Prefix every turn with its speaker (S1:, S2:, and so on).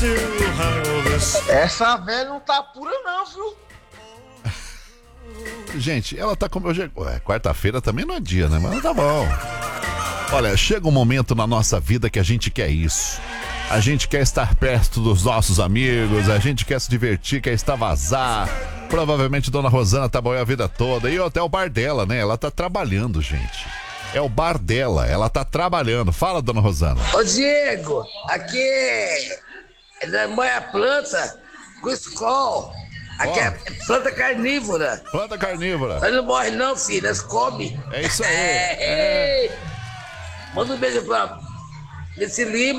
S1: Essa velha não tá pura não, viu?
S2: Gente, ela tá como... quarta-feira também não é dia, né? Mas tá bom. Olha, chega um momento na nossa vida que a gente quer isso. A gente quer estar perto dos nossos amigos, a gente quer se divertir, quer extravasar. Provavelmente Dona Rosana trabalhou a vida toda. E até o bar dela, né? Ela tá trabalhando, gente. É o bar dela, ela tá trabalhando. Fala, Dona Rosana.
S3: Ô Diego, aqui é da manha planta com escol. Aqui é planta carnívora.
S2: Planta carnívora.
S3: Mas não morre não, filho, elas comem.
S2: É isso aí.
S3: Manda um beijo pra Nesse Lima.